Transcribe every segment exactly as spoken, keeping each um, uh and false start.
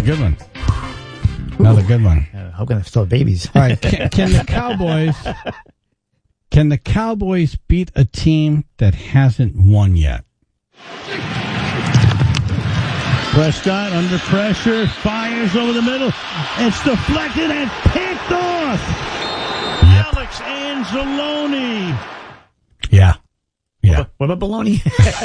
good one. Another good one. Uh, hoping they're still babies. All right. Can, can the Cowboys can the Cowboys beat a team that hasn't won yet? Prescott under pressure, fires over the middle. It's deflected and picked off. Yep. Alex Anzalone. Yeah. Yeah. What, what about bologna?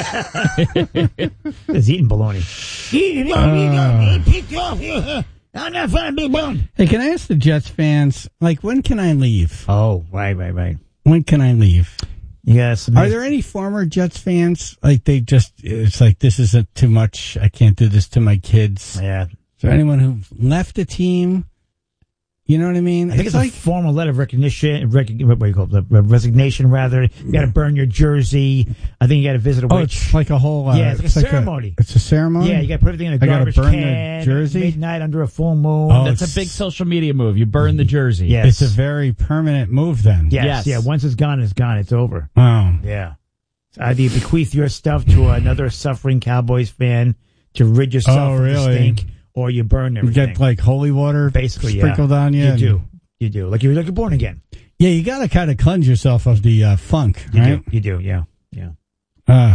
He's eating bologna. Eating Uh, he picked off. I'm not fun, big bone. Hey, can I ask the Jets fans, like, when can I leave? Oh, right, right, right. When can I leave? Yes. Are there any former Jets fans? Like, they just, it's like, this isn't too much. I can't do this to my kids. Yeah. Is there anyone who left a team? You know what I mean? I think it's, it's like a formal letter of recognition, rec- what do you call it? The resignation, rather. You got to burn your jersey. I think you got to visit a oh, witch. it's like a whole. Uh, yeah, it's like it's a like ceremony. A, it's a ceremony. Yeah, you got to put everything in a I gotta garbage burn can. the jersey? Midnight under a full moon. Oh, That's a big social media move. You burn the jersey. Yes. It's a very permanent move. Then. Yes, Yes. yeah. Once it's gone, it's gone. It's over. Oh. Yeah. So either you bequeath your stuff to another suffering Cowboys fan to rid yourself Oh, of the really? stink, or you burn You everything. get like holy water Basically, sprinkled yeah. on you. You and- do. You do. Like you're like you're born again. Yeah, you got to kind of cleanse yourself of the uh, funk, You right? do. You do. Yeah. Yeah. Uh,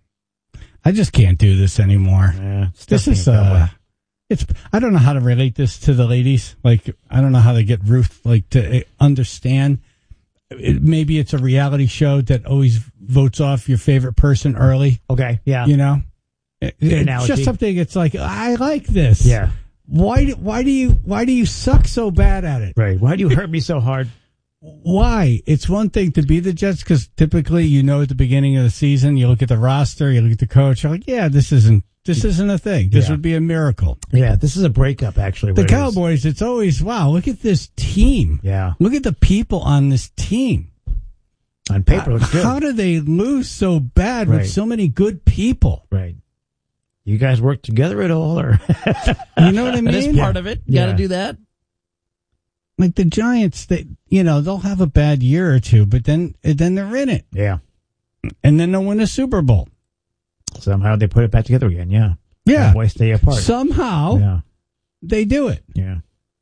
I just can't do this anymore. Yeah. This is uh, it's. I don't know how to relate this to the ladies. Like, I don't know how to get Ruth like to uh, understand. It, maybe it's a reality show that always votes off your favorite person early. Okay. Yeah. You know, it, Good it's analogy. just something. It's like I like this. Yeah. Why? do- Why do you? Why do you suck so bad at it? Right. Why do you hurt me so hard? Why? It's one thing to be the Jets because typically, you know, at the beginning of the season, you look at the roster, you look at the coach, you're like, yeah, this isn't this isn't a thing. This Yeah. would be a miracle. Yeah. This is a breakup, actually. The what it is. Cowboys, it's always, wow, look at this team. Yeah. Look at the people on this team. On paper, it looks good. How do they lose so bad Right. with so many good people? Right. You guys work together at all, or You know what I mean? That is part of it. You Yeah. got to do that. Like the Giants, they, you know, they'll have a bad year or two, but then then they're in it. yeah. And then they'll win a Super Bowl. Somehow they put it back together again. Yeah. Yeah. Why stay apart? Somehow Yeah. they do it. Yeah.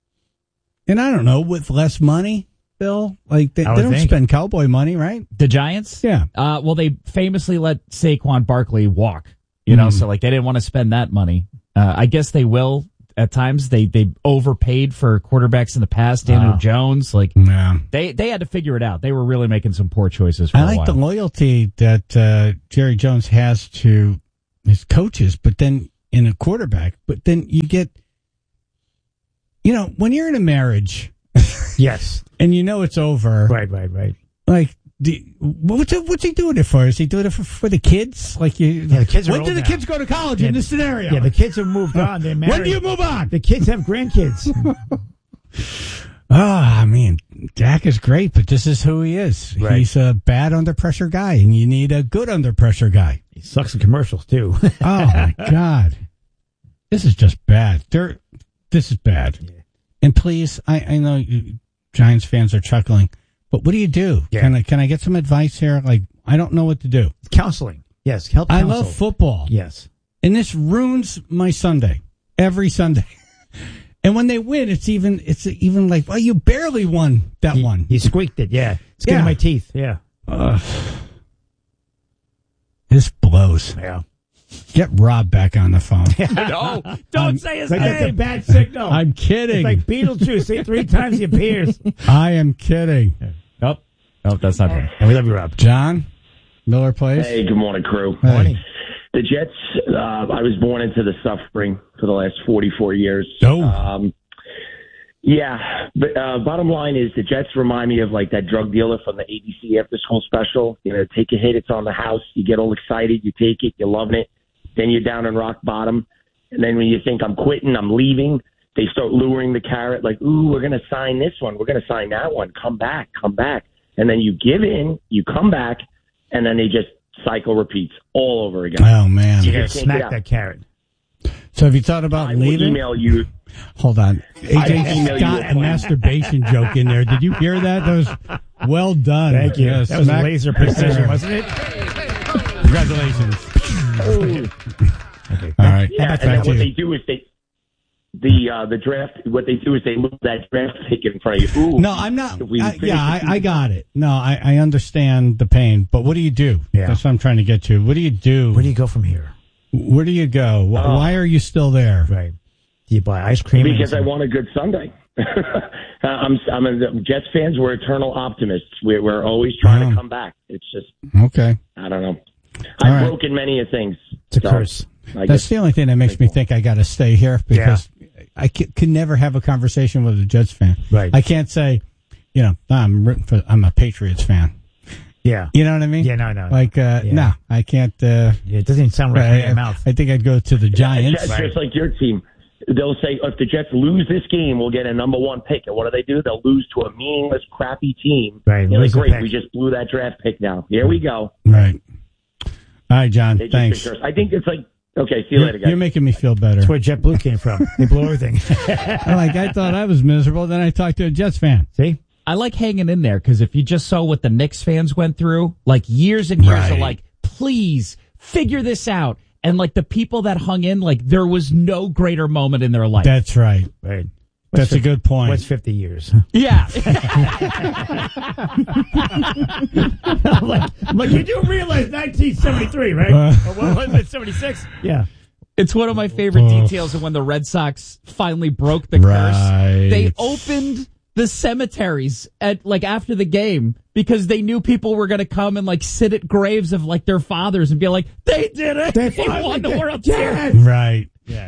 And I don't know, with less money, Bill, like they, I they would don't think. spend cowboy money, right? The Giants? Yeah. Uh, well, they famously let Saquon Barkley walk, you know, Mm. so like they didn't want to spend that money. Uh, I guess they will at times. They they overpaid for quarterbacks in the past. Daniel Wow. Jones, like Yeah. they they had to figure it out. They were really making some poor choices for I a like while. the loyalty that uh, Jerry Jones has to his coaches, but then in a quarterback, but then you get, you know, when you're in a marriage Yes. and you know it's over, Right. Right. Right. like, do, what's it, what's he doing it for? Is he doing it for, for the kids? Like you, Yeah, the kids are when old do the now. kids go to college Yeah, in this scenario? Yeah. The kids have moved on. They're married. when do you move on? The kids have grandkids. Ah, I mean, Dak is great, but this is who he is. Right. He's a bad under pressure guy, and you need a good under pressure guy. He sucks in commercials too. Oh my God, this is just bad. They're, this is bad. Yeah. And please, I, I know you, Giants fans are chuckling, but what do you do? Yeah. Can I can I get some advice here? Like, I don't know what to do. Counseling. Yes. Help. I counsel. love football, Yes. and this ruins my Sunday every Sunday. And when they win, it's even it's even like, well, you barely won that He, one. he squeaked it. Yeah. Skin Yeah. in my teeth. Yeah. Ugh. This blows. Yeah. Get Rob back on the phone. no, don't I'm- say his Like that's a name. bad signal. I'm kidding. It's like Beetlejuice. Say it three times, he appears. I am kidding. Nope, nope, that's not him. And we love you, Rob. John Miller Place. Hey, good morning, crew. Hey. Morning. The Jets, uh, I was born into the suffering for the last forty-four years. Oh. Um, yeah, but uh, bottom line is the Jets remind me of like that drug dealer from the A B C after school special. You know, take a hit, it's on the house. You get all excited, you take it, you're loving it. Then you're down in rock bottom. And then when you think I'm quitting, I'm leaving, they start luring the carrot like, ooh, we're going to sign this one. We're going to sign that one. Come back, come back. And then you give in, you come back, and then they just cycle repeats all over again. Oh man. You Yeah. gotta smack that carrot. So have you thought about I will leaving? email you. Hold on. A I J will email got you a a plan. masterbation joke in there. Did you hear that? That was well done. Thank you. Yeah, that was smack- laser precision, wasn't it? Congratulations. Okay. All right. Yeah, Back and then to what you. they do is they the uh, the draft. What they do is they move that draft pick in front of you. Ooh, No, I'm not. if we I, finish yeah, I, the I got it. No, I, I understand the pain, but what do you do? Yeah. That's what I'm trying to get to. What do you do? Where do you go from here? Where do you go? Wh- Oh. Why are you still there? Right. Do you buy ice cream? because I and- want a good Sunday. I'm I'm a, Jets fans. We're eternal optimists. We're we're always trying Wow. to come back. It's just Okay. I don't know. All I've right. broken many of things. It's a so curse. I That's guess the only thing that makes me think I got to stay here because I c- can never have a conversation with a Jets fan. Right. I can't say, you know, I'm rooting for. I'm a Patriots fan. Yeah. You know what I mean? Yeah, no, no. Like, uh, Yeah. no, I can't. Uh, Yeah, it doesn't even sound right, I, in your mouth. I think I'd go to the Giants. Jets, just like your team. They'll say, if the Jets lose this game, we'll get a number one pick. And what do they do? They'll lose to a meaningless, crappy team. Right, You're like, lose the great, pick. we just blew that draft pick now. Here we go. Right. All right, John. They just Thanks. picked us. I think it's like, okay, see you You're, later, guys. you're making me feel better. That's where JetBlue came from. They blew everything. I'm like, I thought I was miserable. Then I talked to a Jets fan. See? I like hanging in there because if you just saw what the Knicks fans went through, like years and years Right. of like, please figure this out. And like the people that hung in, like there was no greater moment in their life. That's right. Right. That's a good point. What's fifty years? yeah. I'm like, I'm like, you do realize nineteen seventy-three, right? Uh. or what was it, seventy-six? Yeah. It's one of my favorite Oh. details of when the Red Sox finally broke the Right. curse. They opened the cemeteries at like after the game because they knew people were going to come and like sit at graves of like their fathers and be like, they did it. They They, finally won the did- World Yes! Series. Right. Yeah.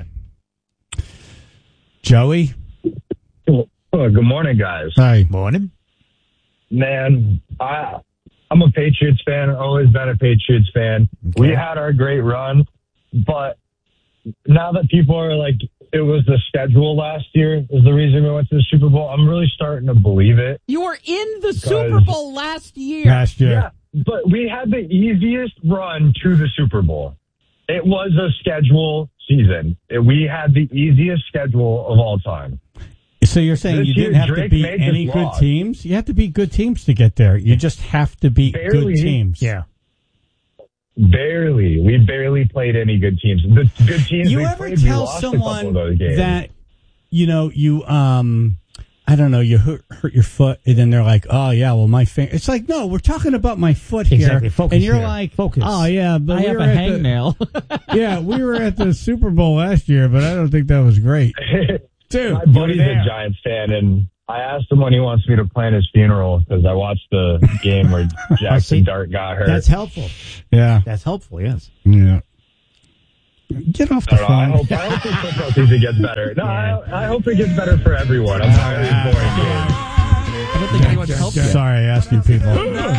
Joey? Oh, good morning, guys. Hi. Morning. Man, I, I'm a Patriots fan, always been a Patriots fan. Okay. We had our great run, but now that people are like, it was the schedule last year is the reason we went to the Super Bowl, I'm really starting to believe it. You were in the Super Bowl last year. Last year. Yeah, but we had the easiest run to the Super Bowl. It was a schedule season. We had the easiest schedule of all time. So you're saying This you year, didn't have to Drake beat made any this good law. teams? You have to beat good teams to get there. You just have to beat Barely. good teams. Yeah. Barely. We barely played any good teams. The good teams You we ever played, we tell lost a couple of someone those games. that, you know, you, um, I don't know, you hurt, hurt your foot, and then they're like, oh, yeah, well, my finger. It's like, no, we're talking about my foot Exactly. here. Focus and you're here. like, Focus. oh, yeah, but I we have were a at the- hangnail. Yeah, we were at the Super Bowl last year, but I don't think that was great. Dude, My you were buddy's there. a Giants fan, and I asked him when he wants me to plan his funeral because I watched the game where see, Jackson Dart got hurt. That's helpful. Yeah. That's helpful, yes. Yeah. Get off the I, don't know, I phone. hope I hope this football season gets better. No, I, I hope it gets better for everyone. I'm tired of these boring games. I don't think anyone's helped you. Sorry, I asked you people.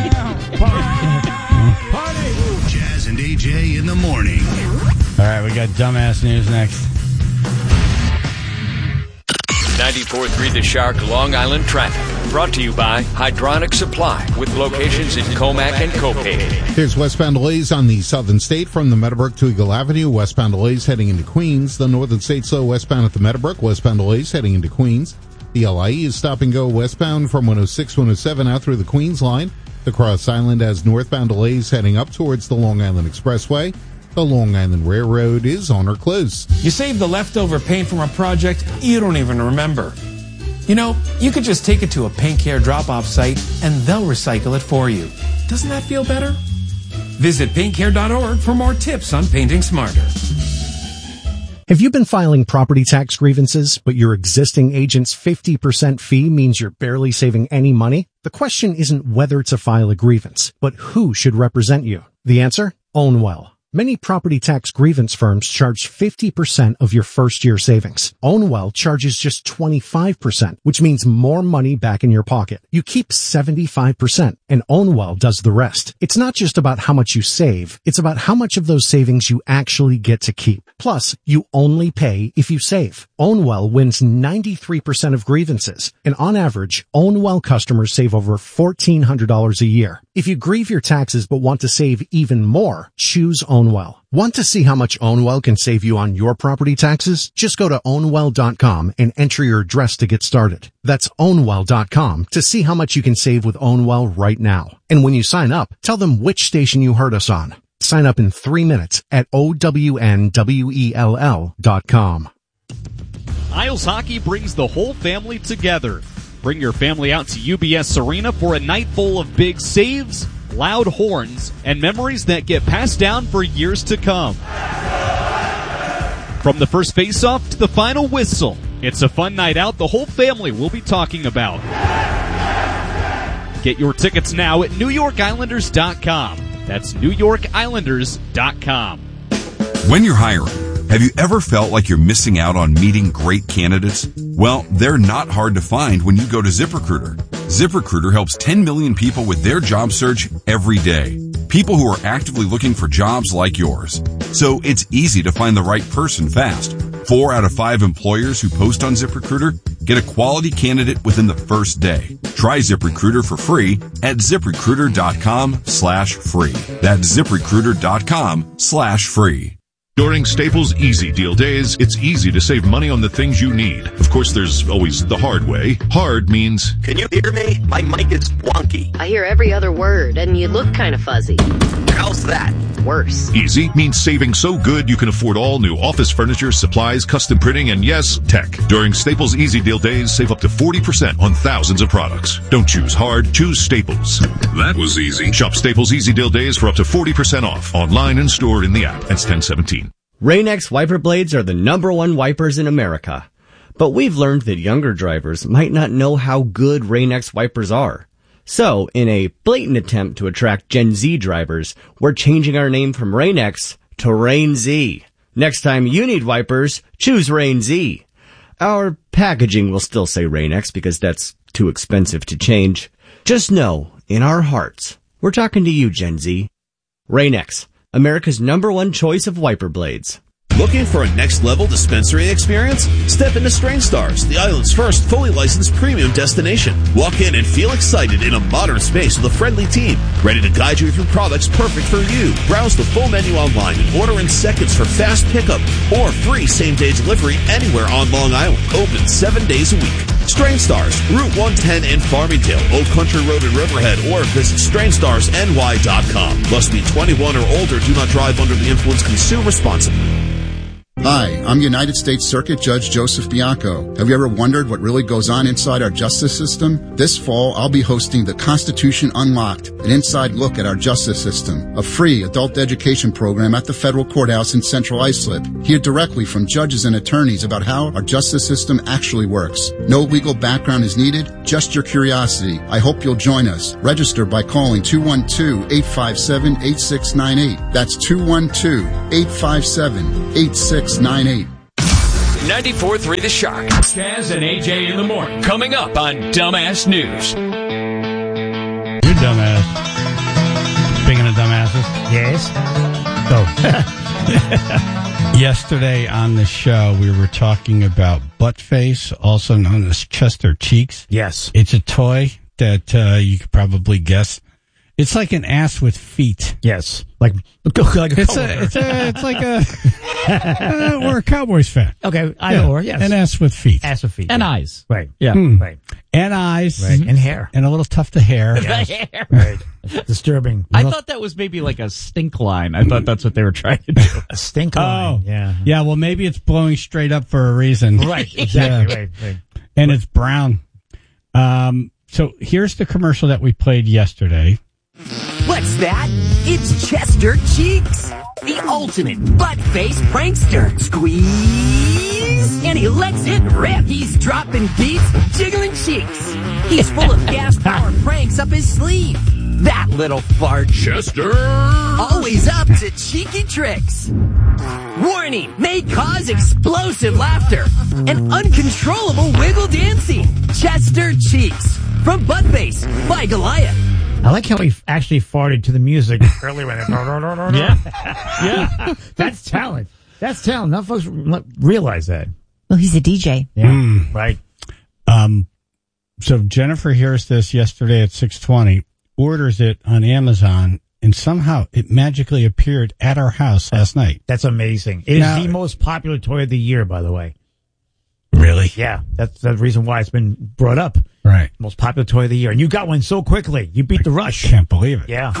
Jazz and A J in the morning. All right, we got dumbass news next. ninety-four point three The Shark Long Island traffic. Brought to you by Hydronic Supply with locations in Comac and Copay. Here's westbound delays on the Southern State from the Meadowbrook to Eagle Avenue. Westbound delays heading into Queens. The Northern State slow westbound at the Meadowbrook. Westbound delays heading into Queens. The L I E is stop and go westbound from one oh six, one oh seven out through the Queens line. The Cross Island has northbound delays heading up towards the Long Island Expressway. The Long Island Railroad is on or close. You save the leftover paint from a project you don't even remember. You know, you could just take it to a paint care drop-off site and they'll recycle it for you. Doesn't that feel better? Visit paint care dot org for more tips on painting smarter. Have you been filing property tax grievances, but your existing agent's fifty percent fee means you're barely saving any money? The question isn't whether to file a grievance, but who should represent you. The answer? Ownwell. Many property tax grievance firms charge fifty percent of your first year savings. Ownwell charges just twenty-five percent, which means more money back in your pocket. You keep seventy-five percent, and Ownwell does the rest. It's not just about how much you save, it's about how much of those savings you actually get to keep. Plus, you only pay if you save. Ownwell wins ninety-three percent of grievances, and on average, Ownwell customers save over fourteen hundred dollars a year. If you grieve your taxes but want to save even more, choose Ownwell. Want to see how much Ownwell can save you on your property taxes? Just go to ownwell dot com and enter your address to get started. That's ownwell dot com to see how much you can save with Ownwell right now. And when you sign up, tell them which station you heard us on. Sign up in three minutes at O W N W E L L dot com. Isles Hockey brings the whole family together. Bring your family out to U B S Arena for a night full of big saves, loud horns, and memories that get passed down for years to come. From the first face-off to the final whistle, it's a fun night out the whole family will be talking about. Get your tickets now at New York Islanders dot com. That's New York Islanders dot com. When you're hiring, have you ever felt like you're missing out on meeting great candidates? Well, they're not hard to find when you go to ZipRecruiter. ZipRecruiter helps ten million people with their job search every day. People who are actively looking for jobs like yours. So it's easy to find the right person fast. Four out of five employers who post on ZipRecruiter get a quality candidate within the first day. Try ZipRecruiter for free at ZipRecruiter.com slash free. That's ZipRecruiter.com slash free. During Staples Easy Deal Days, it's easy to save money on the things you need. Of course, there's always the hard way. Hard means... Can you hear me? My mic is wonky. I hear every other word, and you look kind of fuzzy. How's that? Worse. Easy means saving so good you can afford all new office furniture, supplies, custom printing, and yes, tech. During Staples Easy Deal Days, save up to forty percent on thousands of products. Don't choose hard, choose Staples. That was easy. Shop Staples Easy Deal Days for up to forty percent off. Online and stored in the app. That's ten seventeen. Rain-X wiper blades are the number one wipers in America. But we've learned that younger drivers might not know how good Rain-X wipers are. So, in a blatant attempt to attract Gen Z drivers, we're changing our name from Rain-X to Rain-Z. Next time you need wipers, choose Rain-Z. Our packaging will still say Rain-X because that's too expensive to change. Just know, in our hearts, we're talking to you, Gen Z. Rain-X, America's number one choice of wiper blades. Looking for a next-level dispensary experience? Step into Strain Stars, the island's first fully licensed premium destination. Walk in and feel excited in a modern space with a friendly team, ready to guide you through products perfect for you. Browse the full menu online and order in seconds for fast pickup or free same-day delivery anywhere on Long Island. Open seven days a week. Strain Stars, Route one ten in Farmingdale, Old Country Road in Riverhead, or visit strain stars N Y dot com. Must be twenty-one or older. Do not drive under the influence. Consume responsibly. Hi, I'm United States Circuit Judge Joseph Bianco. Have you ever wondered what really goes on inside our justice system? This fall, I'll be hosting the Constitution Unlocked, an inside look at our justice system, a free adult education program at the federal courthouse in Central Islip. Hear directly from judges and attorneys about how our justice system actually works. No legal background is needed, just your curiosity. I hope you'll join us. Register by calling two one two, eight five seven, eight six nine eight. That's two one two, eight five seven, eight six nine eight. ninety-four point three The Shark. Chaz and A J in the morning. Coming up on Dumbass News. You're dumbass. Speaking of dumbasses. Yes. So, yesterday on the show, we were talking about butt face, also known as Chester cheeks. Yes. It's a toy that uh, you could probably guess. It's like an ass with feet. Yes, like like a it's a, it's a it's like a uh, or a Cowboys fan. Okay, I yeah. or yes, an ass with feet, ass with feet, and yeah. eyes. Right. Yeah. Hmm. Right. And eyes. Right. And hair. And a little tuft of hair. Yes. hair. Right. Disturbing. I thought that was maybe like a stink line. I thought that's what they were trying to do. A stink line. Oh, yeah. Yeah. Well, maybe it's blowing straight up for a reason. Right. Exactly. Yeah. Right. Right. And it's brown. Um. So here's the commercial that we played yesterday. What's that? It's Chester Cheeks, the ultimate butt-face prankster. Squeeze, and he lets it rip. He's dropping beats, jiggling cheeks. He's full of gas-powered pranks up his sleeve. That little fart. Chester! Always up to cheeky tricks. Warning, may cause explosive laughter and uncontrollable wiggle dancing. Chester Cheeks, from Buttface by Goliath. I like how he actually farted to the music earlier. Yeah. Yeah. That's talent. That's talent. Not folks realize that. Well, he's a D J. Yeah. Mm. Right. Um. So Jennifer hears this yesterday at six twenty, orders it on Amazon, and somehow it magically appeared at our house last night. That's amazing. It Now, is the most popular toy of the year, by the way. Really? Yeah. That's the reason why it's been brought up. Right. Most popular toy of the year. And you got one so quickly. You beat the rush. Can't believe it. Yeah.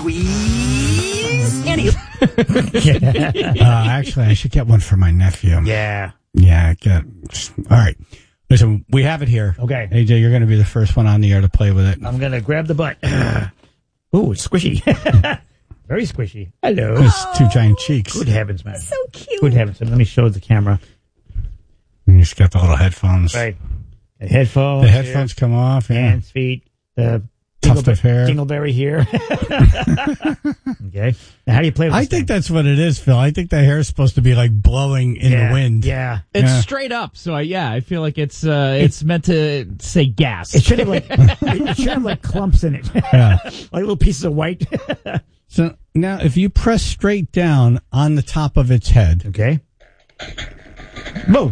Squeeze, and he... uh, actually, I should get one for my nephew. Yeah. Yeah, good. All right. Listen, we have it here. Okay. A J, you're going to be the first one on the air to play with it. I'm going to grab the butt. Ooh, it's squishy. Very squishy. Hello. There's two giant cheeks. Good heavens, man. So cute. Good heavens. Let me show the camera. And you just got the little headphones. Right. The headphones. The headphones here. come off. Yeah. Hands, feet. The tuft of hair. Dingleberry here. Okay. Now, how do you play with I this think thing? that's what it is, Phil. I think the hair is supposed to be like blowing in Yeah, the wind. Yeah. It's Yeah. straight up, so I, yeah, I feel like it's uh, it's meant to say gas. It should have like it should have like clumps in it. Yeah. Like little pieces of white. So now if you press straight down on the top of its head. Okay. Whoa.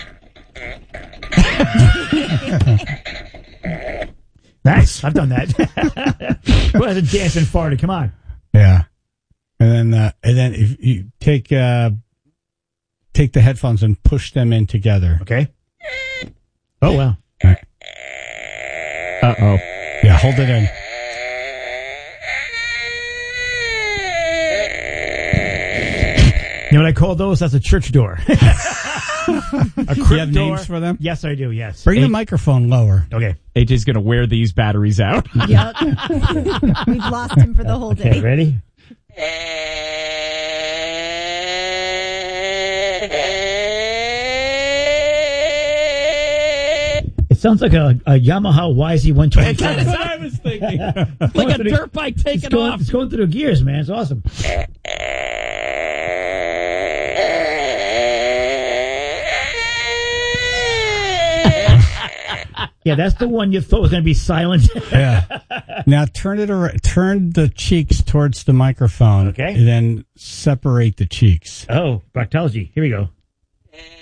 Nice. I've done that. Who hasn't danced and farted? Come on. Yeah. And then uh, and then if you take uh, take the headphones and push them in together. Okay. Oh wow. Right. Uh oh. Yeah, hold it in. You know what I call those? That's a church door. A crypt You have door. names for them? Yes, I do. Yes. Bring the microphone lower. Okay. A J's going to wear these batteries out. Yep. We've lost him for the whole day. Okay, ready? It sounds like a, a Yamaha Y Z one twenty. That's what I was thinking. Like a dirt bike taking it's going, off. It's going through the gears, man. It's awesome. Yeah, that's the one you thought was going to be silent. Yeah. Now turn it around, turn the cheeks towards the microphone. Okay. And then separate the cheeks. Oh, proctology. Here we go.